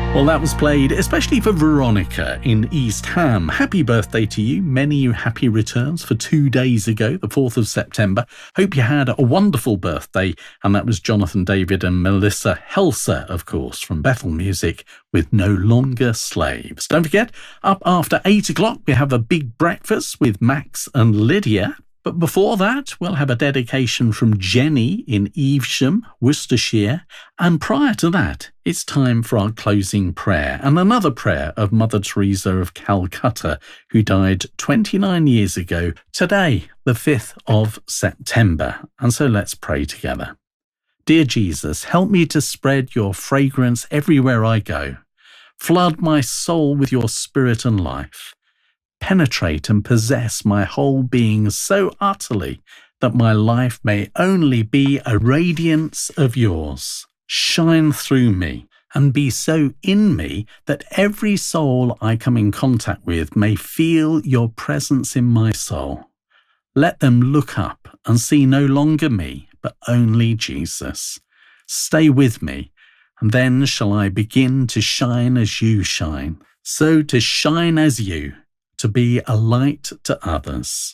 Well, that was played especially for Veronica in East Ham. Happy birthday to you. Many happy returns for 2 days ago, the 4th of September. Hope you had a wonderful birthday. And that was Jonathan David and Melissa Helser, of course, from Bethel Music with No Longer Slaves. Don't forget, up after 8 o'clock, we have a big breakfast with Max and Lydia. But before that, we'll have a dedication from Jenny in Evesham, Worcestershire. And prior to that, it's time for our closing prayer and another prayer of Mother Teresa of Calcutta, who died 29 years ago today, the 5th of September. And so let's pray together. Dear Jesus, help me to spread your fragrance everywhere I go. Flood my soul with your spirit and life. Penetrate and possess my whole being so utterly that my life may only be a radiance of yours. Shine through me and be so in me that every soul I come in contact with may feel your presence in my soul. Let them look up and see no longer me, but only Jesus. Stay with me, and then shall I begin to shine as you shine. So to shine as you, to be a light to others.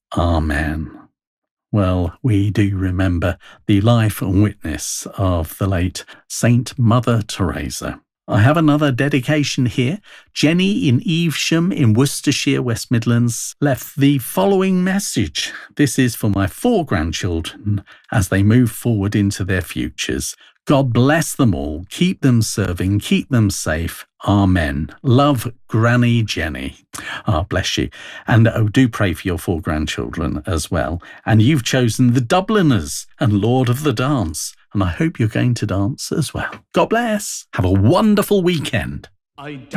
Amen. Well, we do remember the life and witness of the late Saint Mother Teresa. I have another dedication here. Jenny in Evesham in Worcestershire, West Midlands, left the following message. This is for my 4 grandchildren as they move forward into their futures. God bless them all, keep them serving, keep them safe. Amen. Love, Granny Jenny. Bless you. And do pray for your 4 grandchildren as well. And you've chosen the Dubliners and Lord of the Dance. And I hope you're going to dance as well. God bless. Have a wonderful weekend.